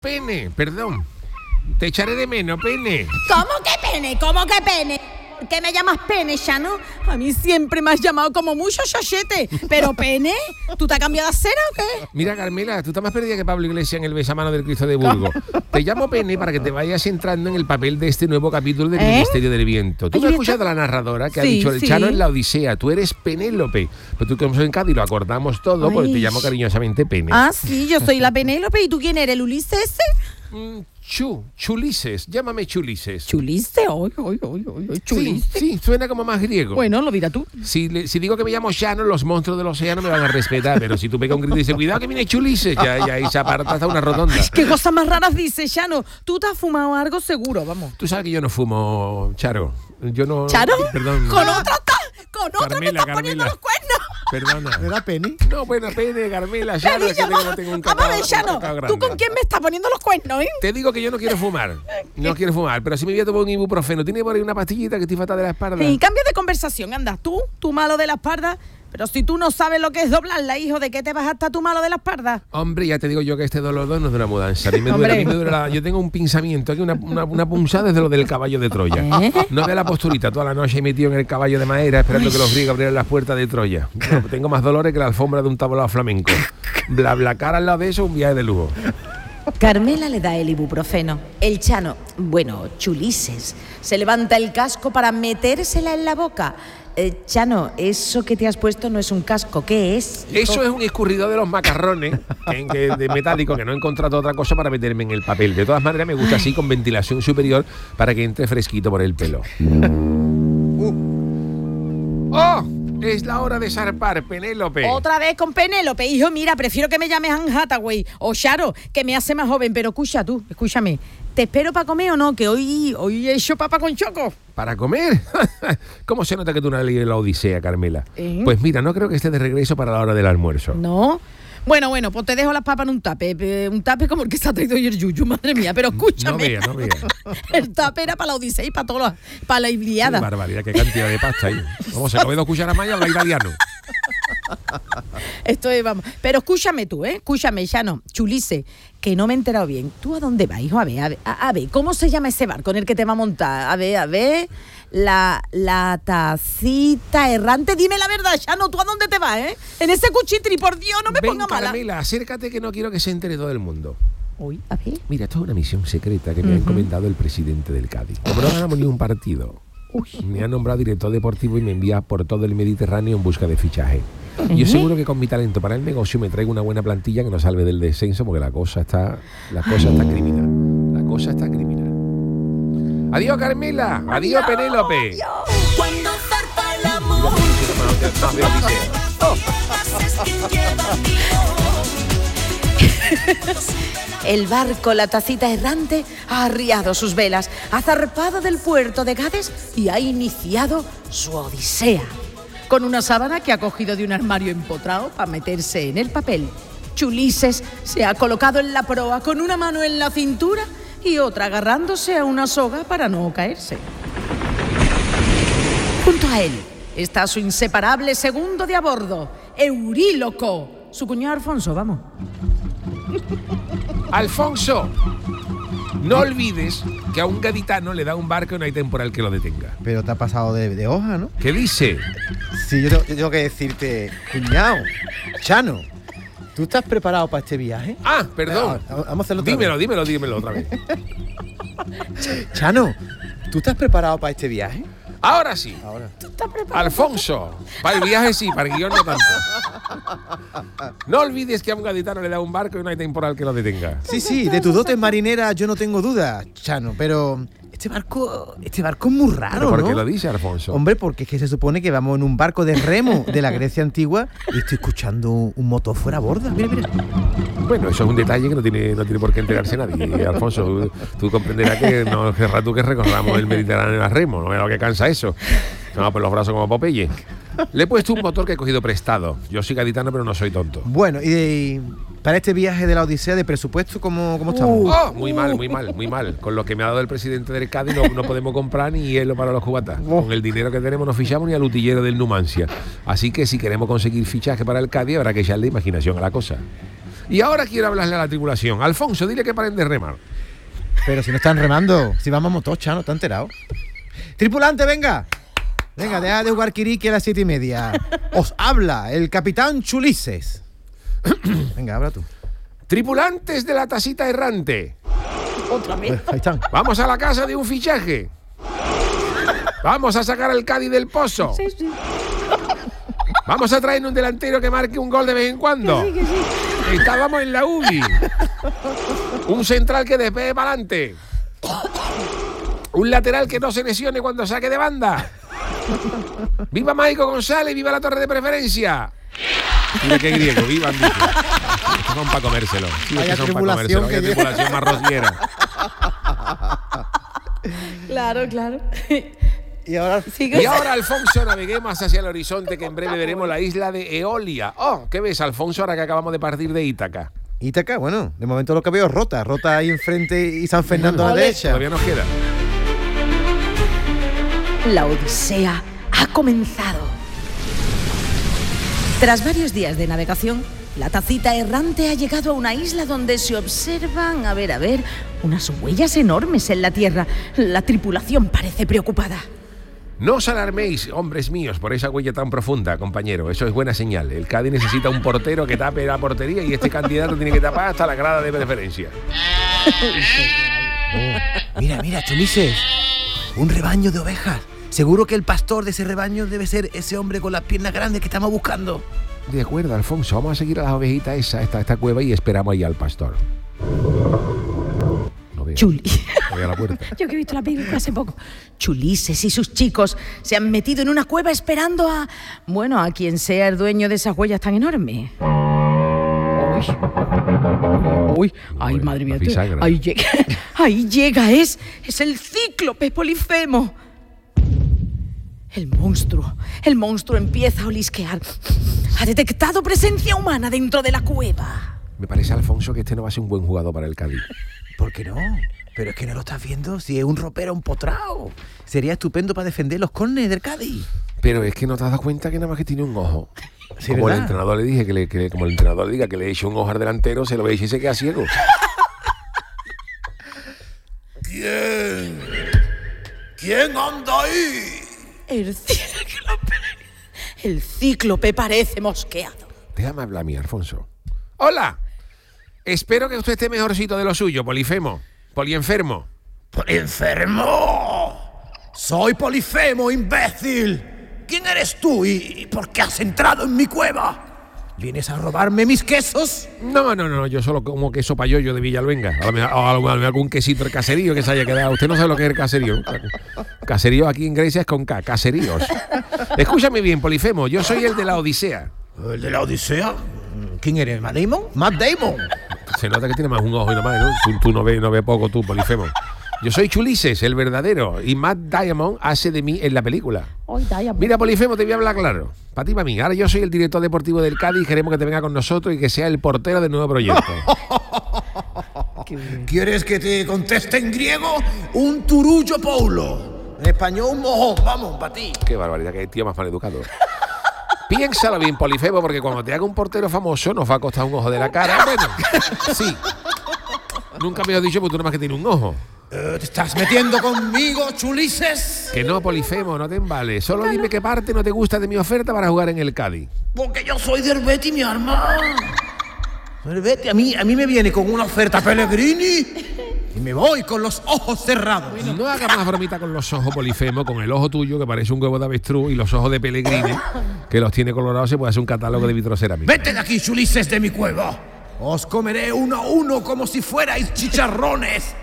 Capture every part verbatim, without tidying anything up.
Pene, perdón. Te echaré de menos, Pene. ¿Cómo que pene? ¿Cómo que pene? ¿Por qué me llamas pene, Chano? A mí siempre me has llamado como mucho chochete. ¿Pero pene? ¿Tú te has cambiado de acera o qué? Mira, Carmela, tú estás más perdida que Pablo Iglesias en el besamano del Cristo de Burgos. Te llamo Pene para que te vayas entrando en el papel de este nuevo capítulo del ¿Eh? Ministerio del Viento. Tú Ay, me has ¿viento? escuchado a la narradora que ha Sí, dicho el sí. Chano en la Odisea. Tú eres Penélope. Pero tú que somos en Cádiz lo acordamos todo, Ay. porque te llamo cariñosamente Pene. Ah, sí, yo soy la Penélope. ¿Y tú quién eres, el Ulises ese? Mm, Chu, Chulises. Llámame Chulises. ¿Chuliste? Oy, oy, oy, oy, Sí, ¿chuliste? sí, suena como más griego. Bueno, lo dirás tú. Si, le- si digo que me llamo Chano, los monstruos del océano me van a respetar. Pero si tú pegas un grito y dices, cuidado que viene Chulises, ya, ya ahí se aparta hasta una rotonda. ¿Qué cosas más raras dices, Chano? Tú te has fumado algo seguro, vamos. Tú sabes que yo no fumo, Charo. Yo no. ¿Charo? Perdón. ¿Con otra está? ¿Con otra me Carmela, estás poniendo Carmela. los cuernos? Perdona. ¿Era Penny? No, buena pene, Carmela, Charo, es que Cariño, tengo, tengo un vamos a ver, cacao, Chano, un cacao ¿tú grande. con quién me estás poniendo los cuernos, eh? Te digo que yo no quiero fumar. No quiero fumar, pero si me voy a tomar un ibuprofeno. ¿Tiene por ahí una pastillita que estoy fatal de la espalda? Y cambio de conversación, anda, tú, tú malo de la espalda. Pero si tú no sabes lo que es doblarla, hijo, ¿de qué te vas a estar tú malo de la espalda? Hombre, ya te digo yo que este dolor no es de una mudanza. A mí me duele, a mí me duele la- yo tengo un pinzamiento aquí, una, una, una punzada desde lo del caballo de Troya. ¿Eh? No ve la posturita, toda la noche metido en el caballo de madera esperando que los griegos abrieran las puertas de Troya. No, tengo más dolores que la alfombra de un tablao flamenco. Bla, bla, cara al lado de eso, un viaje de lujo. Carmela le da el ibuprofeno. El Chano, bueno, Chulises, se levanta el casco para metérsela en la boca. Eh, Chano, eso que te has puesto no es un casco, ¿qué es? Eso es un escurridor de los macarrones que, que- de metálico, que no he encontrado otra cosa para meterme en el papel. De todas maneras, me gusta así con ventilación superior para que entre fresquito por el pelo. ¡Oh! Es la hora de zarpar, Penélope. Otra vez con Penélope, hijo, mira, prefiero que me llames Anne Hathaway o Charo, que me hace más joven, pero escucha tú, escúchame. ¿Te espero para comer o no? Que hoy, hoy he hecho papa con choco. ¿Para comer? ¿Cómo se nota que tú no has leído la Odisea, Carmela? ¿Eh? Pues mira, no creo que esté de regreso para la hora del almuerzo. ¿No? Bueno, bueno, pues te dejo las papas en un tape. eh, Un tape como el que se ha traído hoy el Yuyu, madre mía. Pero escúchame. No vea, no vea. El tape era para la Odisea y para todos los, para la Qué Iliada. barbaridad, qué cantidad de pasta ahí. Vamos, se come dos cucharas más y habla italiano. Esto es, vamos. Pero escúchame tú, ¿eh? Escúchame, Chano, Chulise, que no me he enterado bien. ¿Tú a dónde vas, hijo? A ver, a ver, a, a ver, ¿cómo se llama ese barco en el que te va a montar? A ver, a ver. La, la tacita errante. Dime la verdad, Chano, ¿tú a dónde te vas, eh? En ese cuchitri, por Dios, no me Ven, ponga mala. Carmela, acércate que no quiero que se entere todo el mundo. Uy, a ver. Mira, esto es una misión secreta que me ha encomendado el presidente del Cádiz. Como no ganamos ni un partido, me ha nombrado director deportivo y me envía por todo el Mediterráneo en busca de fichaje. Yo seguro que con mi talento para el negocio me traigo una buena plantilla que nos salve del descenso, porque la cosa está, la cosa está criminal. La cosa está criminal. Adiós, Carmela. Adiós, Penélope. Cuando zarpa el amor, No, veo Odisea. haces quien lleva el El barco, la tacita errante, ha arriado sus velas, ha zarpado del puerto de Gades y ha iniciado su odisea. Con una sábana que ha cogido de un armario empotrado para meterse en el papel. Chulises se ha colocado en la proa con una mano en la cintura y otra agarrándose a una soga para no caerse. Junto a él está su inseparable segundo de a bordo, Euríloco, su cuñado Alfonso, vamos. Alfonso, no olvides que a un gaditano le da un barco y no hay temporal que lo detenga. Pero te ha pasado de, de hoja, ¿no? ¿Qué dice? Sí, yo tengo, yo tengo que decirte, cuñado, Chano, ¿tú estás preparado para este viaje? Ah, perdón. Ah, vamos a hacerlo otra Dímelo, vez. dímelo, dímelo otra vez. Chano, ¿tú estás preparado para este viaje? Ahora sí. Ahora. Alfonso, para el viaje sí, para el guión no tanto. No olvides que a un gaditano le da un barco y no hay temporal que lo detenga. Sí, sí, de tus dotes marineras yo no tengo duda, Chano, pero este barco, este barco es muy raro, ¿Pero por ¿no? qué lo dice, Alfonso? Hombre, porque es que se supone que vamos en un barco de remo de la Grecia antigua y estoy escuchando un motor fuera a borda. Mira, mira. Bueno, eso es un detalle que no tiene, no tiene por qué enterarse nadie. Alfonso, tú, tú comprenderás que no querrás tú que recorramos el Mediterráneo a remo, no veas lo que cansa eso. No, por los brazos como Popeye. Le he puesto un motor que he cogido prestado. Yo soy gaditano, pero no soy tonto. Bueno, y, de- para este viaje de la Odisea de presupuesto, ¿cómo, cómo estamos? Oh, muy mal, muy mal, muy mal. Con lo que me ha dado el presidente del Cádiz no, no podemos comprar ni hielo para los cubatas. Con el dinero que tenemos no fichamos ni al utillero del Numancia. Así que si queremos conseguir fichaje para el Cádiz habrá que echarle imaginación a la cosa. Y ahora quiero hablarle a la tripulación. Alfonso, dile que paren de remar. Pero si no están remando, si vamos a motor, Chano, ¿te has enterado? Tripulante, venga. Venga, deja de jugar Kiriki a las siete y media. Os habla el capitán Chulises. Venga, habla tú. Tripulantes de la tacita errante. Otra vez. Ahí están. Vamos a la casa de un fichaje. Vamos a sacar al Cádiz del pozo. Sí, sí. Vamos a traer un delantero que marque un gol de vez en cuando. Que sí, que sí. Estábamos en la U B I. Un central que despegue para adelante. Un lateral que no se lesione cuando saque de banda. ¡Viva Maico González! ¡Viva la torre de preferencia! Mira qué griego, vivan, dice. Estos son para comérselo. Sí, Vaya estos son para tribulación comérselo. que Vaya lleva. tribulación más rociera. Claro, claro. Y ahora... Sigue. Y ahora, Alfonso, naveguemos hacia el horizonte, que en breve veremos la isla de Eolia. Oh, ¿qué ves, Alfonso, ahora que acabamos de partir de Ítaca? Ítaca, bueno, de momento lo que veo es Rota. Rota ahí enfrente y San Fernando a la Ole. derecha. Todavía nos queda. La odisea ha comenzado. Tras varios días de navegación, la tacita errante ha llegado a una isla donde se observan, a ver, a ver, unas huellas enormes en la tierra. La tripulación parece preocupada. No os alarméis, hombres míos, por esa huella tan profunda, compañero. Eso es buena señal. El Cádiz necesita un portero que tape la portería y este candidato tiene que tapar hasta la grada de preferencia. Oh, mira, mira, Chulises. Un rebaño de ovejas. Seguro que el pastor de ese rebaño debe ser ese hombre con las piernas grandes que estamos buscando. De acuerdo, Alfonso. Vamos a seguir a las ovejitas esa, esta, esta cueva y esperamos ahí al pastor. No veo. Chuli. No veo la puerta. Yo que he visto la película hace poco. Chulises y sus chicos se han metido en una cueva esperando a... Bueno, a quien sea el dueño de esas huellas tan enormes. Uy, uy, ay, Uy, madre mía. la tú- bisagra. Ahí llega, ahí llega, es, es el cíclope Polifemo. El monstruo, el monstruo empieza a olisquear. Ha detectado presencia humana dentro de la cueva. Me parece, Alfonso, que este no va a ser un buen jugador para el Cádiz. ¿Por qué no? Pero es que no lo estás viendo. Si es un ropero empotrado. Sería estupendo para defender los córneres del Cádiz. Pero es que no te has dado cuenta que nada más que tiene un ojo. Sí, como el ¿verdad? entrenador le dije que, le, que como el entrenador le diga que le eche un ojo al delantero, se lo ve y se queda ciego. ¿Quién? ¿Quién anda ahí? El cíclope, el cíclope parece mosqueado. Déjame hablar a mí, Alfonso. ¡Hola! Espero que usted esté mejorcito de lo suyo, Polifemo. Polienfermo. ¡Enfermo! ¡Soy Polifemo, imbécil! ¿Quién eres tú y por qué has entrado en mi cueva? ¿Vienes a robarme mis quesos? No, no, no, yo solo como queso payoyo de Villalbenga. A lo mejor, a lo mejor algún quesito del caserío que se haya quedado. Usted no sabe lo que es el caserío. Caserío aquí en Grecia es con K, caseríos. Escúchame bien, Polifemo, yo soy el de la Odisea. ¿El de la Odisea? ¿Quién eres? ¿Matt Damon? Matt Damon. Se nota que tiene más un ojo y no más, ¿no? Tú, tú no ves no ves poco, tú, Polifemo. Yo soy Chulises, el verdadero, y Matt Damon hace de mí en la película. Mira, Polifemo, te voy a hablar claro. Para ti, para mí. Ahora yo soy el director deportivo del Cádiz y queremos que te venga con nosotros y que sea el portero del nuevo proyecto. ¿Quieres que te conteste en griego? Un turullo paulo. En español, un mojón. Vamos, para ti. Qué barbaridad, que tío más mal educado. Piénsalo bien, Polifemo, porque cuando te haga un portero famoso nos va a costar un ojo de la cara. Bueno, sí. Nunca me has dicho, porque tú nada más que tienes un ojo. Eh, ¿Te estás metiendo conmigo, Chulises? Que no, Polifemo, no te embales. Solo dime qué parte no te gusta de mi oferta para jugar en el Cádiz. Porque yo soy del Betis, mi hermano. El Betis, a mí, a mí me viene con una oferta Pellegrini y me voy con los ojos cerrados. No hagas más bromita con los ojos, Polifemo, con el ojo tuyo, que parece un huevo de avestruz, y los ojos de Pellegrini, que los tiene colorados, se puede hacer un catálogo de vitrocerámica. Vete de aquí, Chulises, de mi cueva. Os comeré uno a uno como si fuerais chicharrones.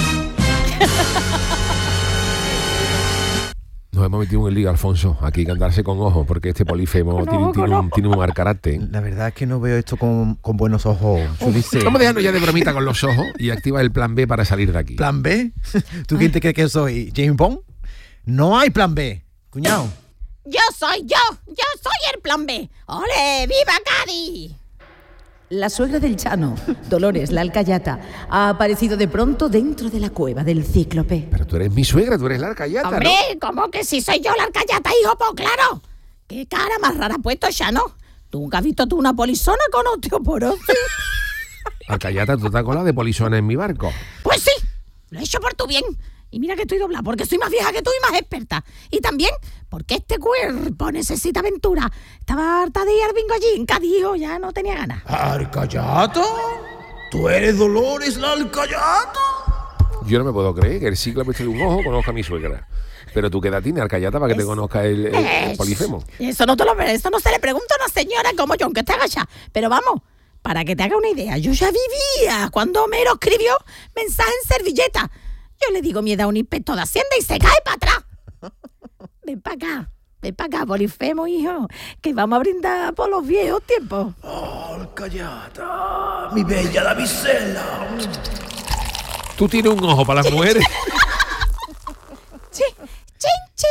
Nos hemos metido en el lío, Alfonso. Aquí hay que andarse con ojos, porque este Polifemo tiene, tiene un, tiene un mal carácter. La verdad es que no veo esto con, con buenos ojos, Chulises. Vamos dejando ya de bromita con los ojos y activa el plan B para salir de aquí. ¿Plan B? ¿Tú quién te crees que soy? ¿James Bond? No hay plan B, cuñado. Yo soy yo, yo soy el plan B. ¡Ole, viva Cádiz! La suegra del Chano, Dolores la Alcayata, ha aparecido de pronto dentro de la cueva del cíclope. Pero tú eres mi suegra, tú eres la Alcayata, Hombre, ¿no? ¿cómo que si soy yo la alcayata, hijo? Pues claro. ¿Qué cara más rara ha puesto, Shano? ¿Tú nunca has visto tú una polizona con osteoporosis? Alcayata, tú te has colado de polizona en mi barco. Pues sí, lo he hecho por tu bien. Y mira que estoy doblada, porque soy más vieja que tú y más experta. Y también porque este cuerpo necesita aventura. Estaba harta de ir al bingo allí en Cádiz, ya no tenía ganas. ¿Alcayata? ¿Tú eres Dolores la Alcayata? Yo no me puedo creer que el Cíclope de un ojo conozca a mi suegra. Pero tú qué edad tienes, Alcayata, para que te conozca el, el, el Polifemo. Eso no te lo eso no se le pregunta a una señora como yo, aunque esté agachada. Pero vamos, para que te haga una idea, yo ya vivía cuando Homero escribió mensaje en servilleta. Yo le digo mi edad a un inspector de Hacienda y se cae para atrás. Ven para acá, ven para acá, Polifemo, hijo, que vamos a brindar por los viejos tiempos. Oh, Alcayata, mi bella damisela. Tú tienes un ojo para las mujeres. Sí, chin, chin.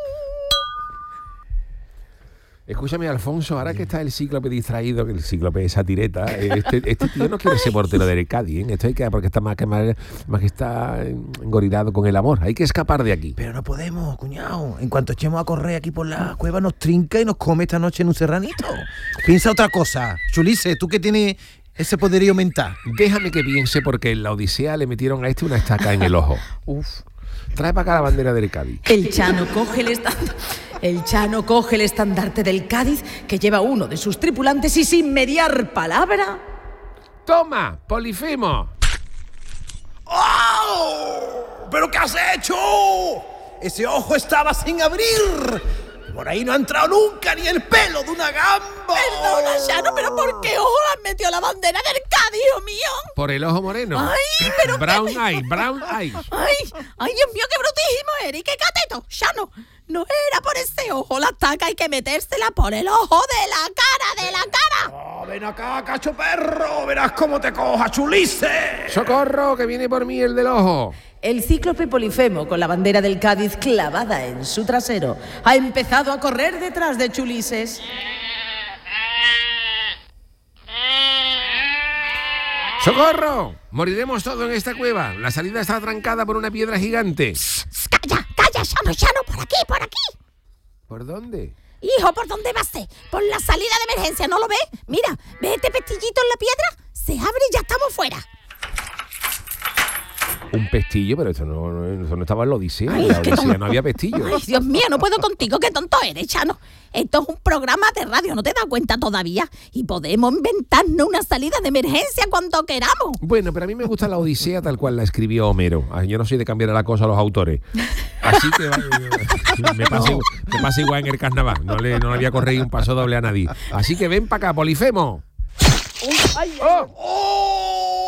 Escúchame, Alfonso, ahora que está el Cíclope distraído, que el Cíclope es satireta, este, este tío no quiere ser portero del Cádiz, ¿eh? Esto hay que, porque está más que, más, más que está engorilado con el amor. Hay que escapar de aquí. Pero no podemos, cuñado. En cuanto echemos a correr aquí por la cueva, nos trinca y nos come esta noche en un serranito. Piensa otra cosa. Chulice, tú que tienes ese poderío mental. Déjame que piense, porque en la Odisea le metieron a este una estaca en el ojo. Uf. Trae para acá la bandera del Cádiz. El Chano coge el estandarte. El Chano coge el estandarte del Cádiz que lleva uno de sus tripulantes y sin mediar palabra. ¡Toma, Polifemo! ¡Oh! ¿Pero qué has hecho? Ese ojo estaba sin abrir. Por ahí no ha entrado nunca ni el pelo de una gamba. Perdona, Chano, pero ¿por qué ojo le has metido la bandera del Cádiz, hijo mío? Por el ojo moreno. Ay, pero... Brown eye, brown eye. Ay, ay, Dios mío, qué brutísimo eres. ¡Qué cateto! Chano, no era por ese ojo la estaca, hay que metérsela por el ojo de la cara, de la cara. Oh, ven acá, cacho perro. Verás cómo te coja, Chulice. ¡Socorro, que viene por mí el del ojo! El Cíclope Polifemo, con la bandera del Cádiz clavada en su trasero, ha empezado a correr detrás de Chulises. ¡Socorro! Moriremos todos en esta cueva. La salida está atrancada por una piedra gigante. ¡Calla, calla, Chano, Chano! ¡Por aquí, por aquí! ¿Por dónde? Hijo, ¿por dónde vas? Por la salida de emergencia, ¿no lo ves? Mira, ¿ves este pestillito en la piedra? Se abre y ya estamos fuera. Un pestillo, pero eso no, no, eso no estaba en la Odisea. Ay, en la qué Odisea tonto. no había pestillo. Ay, Dios mío, no puedo contigo, qué tonto eres, Chano. Esto es un programa de radio, ¿no te das cuenta todavía? Y podemos inventarnos una salida de emergencia cuando queramos. Bueno, pero a mí me gusta la Odisea tal cual la escribió Homero. Ay, yo no soy de cambiar la cosa a los autores. Así que me pasa, igual, me pasa igual en el carnaval. No le, no le había corregido un paso doble a nadie. Así que ven para acá, Polifemo. ¡Oh!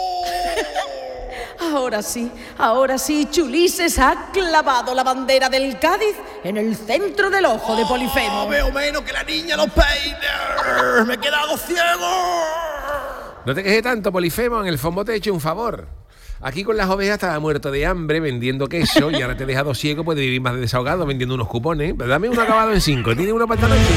Ahora sí, ahora sí, Chulises ha clavado la bandera del Cádiz en el centro del ojo de Polifemo. Oh, veo menos que la niña los peines. Me he quedado ciego. No te quejes tanto, Polifemo. En el fondo te he hecho un favor. Aquí con las ovejas estaba muerto de hambre vendiendo queso y ahora te he dejado ciego, puedes vivir más desahogado vendiendo unos cupones. Pero dame uno acabado en cinco. ¿Tiene uno para esta noche?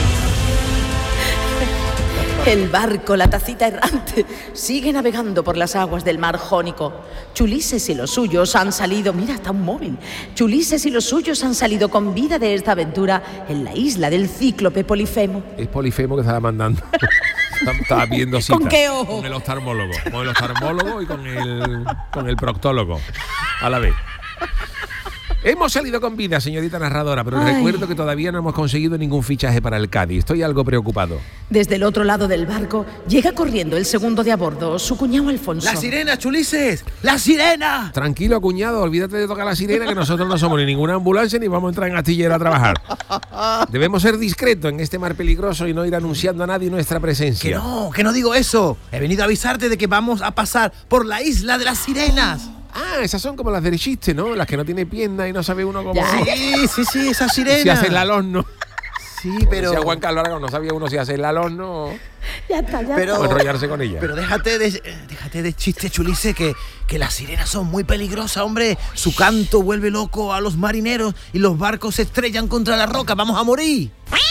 El barco, la tacita errante, sigue navegando por las aguas del mar Jónico. Chulises y los suyos han salido, mira, hasta un móvil. Chulises y los suyos han salido con vida de esta aventura en la isla del Cíclope Polifemo. Es Polifemo que estaba mandando. Estaba viendo cita. ¿Con qué ojo? Con el oftalmólogo. Con el oftalmólogo y con el, con el proctólogo. A la vez. Hemos salido con vida, señorita narradora, pero Ay. recuerdo que todavía no hemos conseguido ningún fichaje para el Cádiz. Estoy algo preocupado. Desde el otro lado del barco llega corriendo el segundo de a bordo, su cuñado Alfonso. ¡La sirena, Chulises! ¡La sirena! Tranquilo, cuñado, olvídate de tocar la sirena, que nosotros no somos ni ninguna ambulancia ni vamos a entrar en astillero a trabajar. Debemos ser discretos en este mar peligroso y no ir anunciando a nadie nuestra Que presencia. no, que no digo eso. He venido a avisarte de que vamos a pasar por la isla de las sirenas. Ah, esas son como las del chiste, ¿no? Las que no tiene pierna y no sabe uno cómo... Ya. Sí, sí, sí, esa sirena. Si hace el alorno. Sí, pero... Si a Juan Carlos Aragón no sabía uno si hace el alorno Ya está, ya Pero- o enrollarse con ella. Pero déjate de, déjate de chiste, Chulice, que, que las sirenas son muy peligrosas, hombre. Su canto vuelve loco a los marineros y los barcos se estrellan contra la roca. ¡Vamos a morir!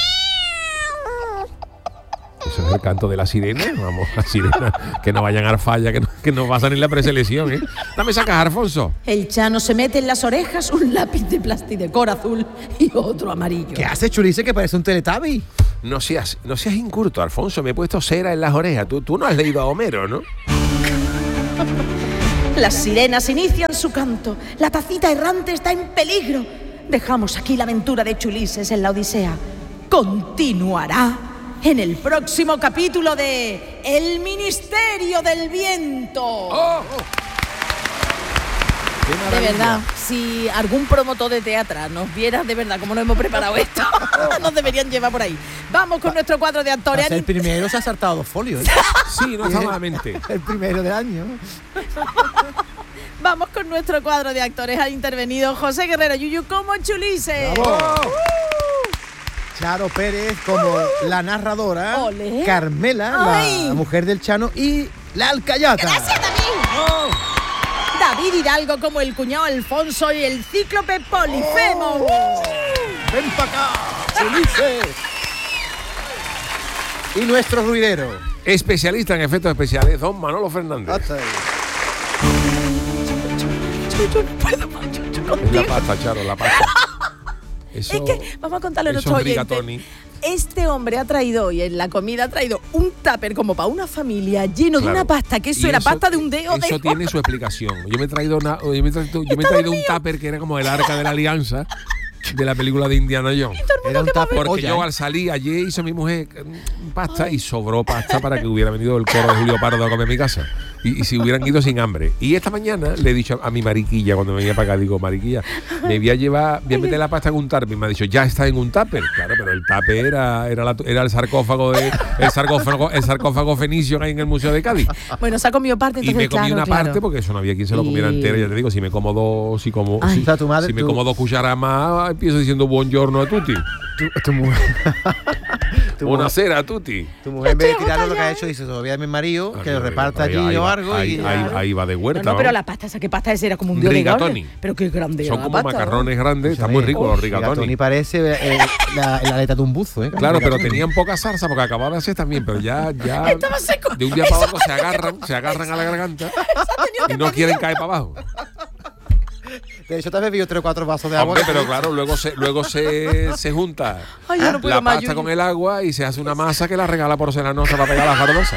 Eso es el canto de la sirena. Vamos, la sirena. Que no vayan a dar falla, que no, que no va a salir la preselección, ¿eh? Dame esa caja, Alfonso. El Chano se mete en las orejas un lápiz de plasticor azul y otro amarillo. ¿Qué hace, Chulice, que parece un Teletubby? No seas, no seas incurto, Alfonso. Me he puesto cera en las orejas. Tú, tú no has leído a Homero, ¿no? Las sirenas inician su canto. La tacita errante está en peligro. Dejamos aquí la aventura de Chulises en la Odisea. Continuará en el próximo capítulo de El Ministerio del Viento. ¡Oh! ¡Qué De maravilla! verdad, si algún promotor de teatro nos viera de verdad cómo nos hemos preparado esto, nos deberían llevar por ahí. Vamos con nuestro cuadro de actores. Para ser el primero se ha saltado dos folios. ¿eh? Sí, no está malamente. El primero del año. Vamos con nuestro cuadro de actores. Ha intervenido José Guerrero Yuyu como Chulises. ¡Bravo! Charo Pérez como la narradora, Ole. Carmela, Ay. la mujer del Chano, y la Alcayata. Gracias, David. David Hidalgo como el cuñado Alfonso y el cíclope Polifemo. ¡Ven para acá, Chulises! Y nuestro ruidero. Especialista en efectos especiales, don Manolo Fernández. Hasta ahí. Yo no puedo más, Yuyu, Es la contigo. pasta, Charo, la pasta. Eso, Es que vamos a contarle a eso nuestros es rigatoni. oyentes. Este hombre ha traído hoy en la comida, ha traído un tupper como para una familia lleno de Claro. una pasta, que eso Y era pasta de un dedo Eso de tiene su explicación. Yo me he traído, una, yo me he traído, yo me he traído un tupper que era como el arca de la alianza de la película de Indiana Jones. Era un tupper Porque olla, yo ¿eh? al salir ayer hizo mi mujer mm, pasta y sobró pasta para que hubiera venido el coro de Julio Pardo a comer en mi casa. Y, y si hubieran ido sin hambre. Y esta mañana le he dicho a, a mi mariquilla cuando venía para acá, digo, mariquilla, me voy a llevar, voy a meter la pasta en un tupper. Y me ha dicho, ya está en un tupper. Claro, pero el tupper era, era, la- era el sarcófago de el sarcófago, el sarcófago fenicio que hay en el Museo de Cádiz. Bueno, se ha comido parte, Y entonces me comí claro, una claro. parte porque eso no había quien se lo comiera Y- entera. Ya te digo, si me como dos, si como, Ay. si, O sea, tu madre, si me tú- como dos cucharadas más, empiezo diciendo buongiorno a tutti. Tu, tu mujer. tu, Una mujer cera a tutti. tu mujer, en vez de Estoy tirarlo, lo que ha agotada hecho, dice, todavía mi marido, que Ahí, lo reparta ahí, allí ahí o va, algo. ahí, y ahí, ahí va de No, huerta. no, pero ¿no? la pasta esa que pasta esa era como un dios de Rigatoni. orden. Pero qué grande Son era como la pasta. macarrones grandes, están Escúchame, muy ricos los el rigatoni. rigatoni parece eh, la, la aleta de un buzo, ¿eh? Claro, pero Rigatoni. tenían poca salsa porque acababan de hacer también, pero ya, ya Estaba seco. de un día Eso para otro se tenía que agarran, se agarran a la garganta tenido que y no quieren caer para abajo. De hecho, te has bebido tres o cuatro vasos de agua. Hombre, pero claro, luego se, luego se, se junta Ay, yo no puedo la más, pasta Yuyu. con el agua y se hace una masa que la regala porcelanosa para pegar las jardosas.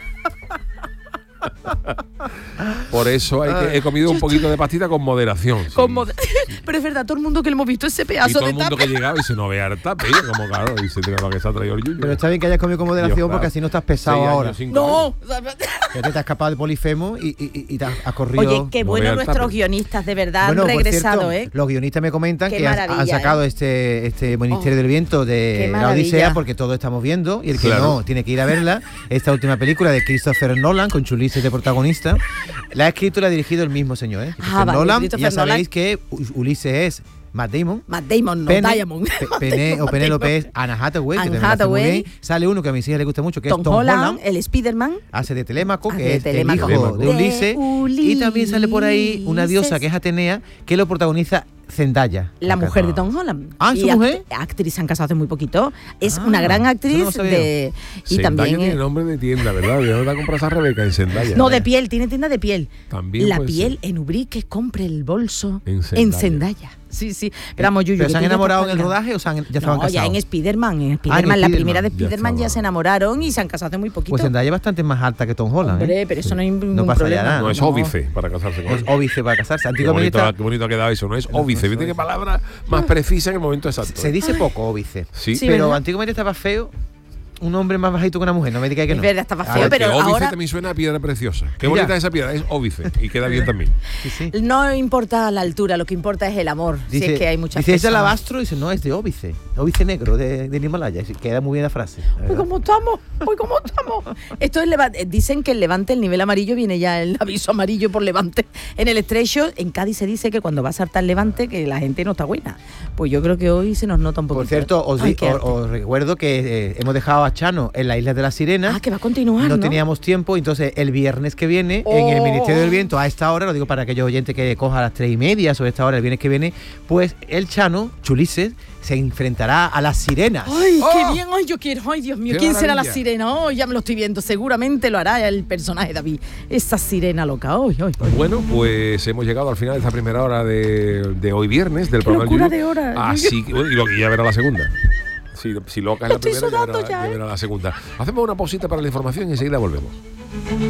Por eso hay que, he comido un poquito de pastita con moderación. sí. Como de- Pero es verdad, todo el mundo que le hemos visto ese Y pedazo todo de el mundo tupper. que llegaba y se no vea el tape, y como claro, dice lo que se ha traído el yuyu. Pero está bien que hayas comido con moderación Dios, porque claro. así no estás pesado Seis años, ahora. cinco No. años. Ya te has escapado del polifemo y, y, y- y te has, has corrido. Oye, qué No bueno vea el nuestros tupper. guionistas, de verdad, Bueno, han por regresado, cierto, ¿eh? los guionistas me comentan Qué que han, maravilla, han sacado ¿eh? este, este Ministerio Oh, del Viento qué de la maravilla. Odisea, porque todos estamos viendo, y el que Claro. no tiene que ir a verla. Esta última película de Christopher Nolan, con Chulises de protagonista, la ha escrito y la ha dirigido el mismo señor, ¿eh? Christopher vale, Nolan. Christopher Ya sabéis Nolan. que U- Ulises es Matt Damon. Matt Damon, no Pene- Diamond. Pe- Matt Pene- Damon, o Matt Penélope Damon. es Anna Hathaway, que Anne también lo hace muy Hathaway. bien. Sale uno que a mis hijas les gusta mucho, que Tom, es Tom Holland, Holland. el Spiderman. Hace de Telémaco, Ah, que de es Telémaco. el hijo de De Ulises. Y también sale por ahí una diosa Ulises. que es Atenea, que lo protagoniza Zendaya. La Acá. mujer de Tom Holland. Ah, ¿su Y act- mujer? actriz, se han casado hace muy poquito. Es Ah, una gran eso actriz no lo sabía. de. Y Zendaya también. tiene eh, nombre de tienda, ¿verdad? ¿De dónde compras a Rebeca? En Zendaya. No, de piel, tiene tienda de piel. También La puede piel ser. en Ubrique, compre el bolso En en Zendaya. Zendaya. Sí, sí. Pero vamos, Yuyu. ¿Pero que se han tú ya enamorado en estás el perdida. rodaje o se han- ya estaban No, ya casados? en Spiderman. En Ah, en Spiderman, la Spiderman. primera de Ya Spiderman ya, estaba. se enamoraron y se han casado hace muy poquito. Pues Zendaya es bastante más alta que Tom Holland. Hombre, ¿eh? pero eso no hay ningún No pasaría problema. nada. No, es No. óbice para casarse con Es él. óbice para casarse. Qué Antiguamente bonito, está- qué bonito ha quedado eso, no es óbice. Viste qué palabra más precisa en el momento exacto. se dice poco óbice. Sí. Sí, pero ¿verdad? antiguamente estaba feo un hombre más bajito que una mujer. No me digas que Es no. verdad, estaba Ah, feo, Porque pero óbice ahora- también suena a piedra preciosa. Qué Mira. bonita es esa piedra, es óbice y queda bien también. sí, sí. No importa la altura, lo que importa es el amor. si es que hay muchas dice, es de personas. alabastro, dice, no, es de óbice. Óbice negro, de, del Himalaya. Y queda muy bien la frase. la Pues verdad. cómo estamos, pues cómo estamos. Esto es leva- eh, dicen que el levante, el nivel amarillo, viene ya el aviso amarillo por levante. En el estrecho, en Cádiz se dice que cuando va a saltar levante, que la gente no está buena. Pues yo creo que hoy se nos nota un poquito. Por cierto, os, Ay, di- qué os- arte. os recuerdo que eh, hemos dejado a Chano en la Isla de las Sirenas. Ah, que va a continuar, No ¿no? teníamos tiempo, entonces el viernes que viene, en el Oh. Ministerio del Viento, a esta hora, lo digo para aquellos oyentes que coja a las tres y media sobre esta hora, el viernes que viene, pues el Chano, Chulises, se enfrentará a las sirenas. Ay, ¡Oh! qué bien, ay, yo quiero, ay, Dios mío, ¡Qué ¿quién será la maravilla! sirena? Oh, ya me lo estoy viendo, seguramente lo hará el personaje David, esa sirena loca, ay, ay, ay. Bueno, pues hemos llegado al final de esta primera hora de, de hoy viernes del Qué programa locura Yuyu. de hora. Así que, bueno, y lo que ya verá la segunda. Si, si loca es la Estoy primera, ya sudando verá, ya, ya ¿eh? verá la segunda. Hacemos una pausita para la información y enseguida volvemos.